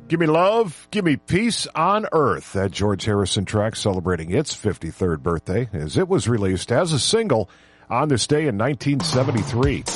Give me love, give me peace on earth. That George Harrison track celebrating its 53rd birthday as it was released as a single on this day in 1973.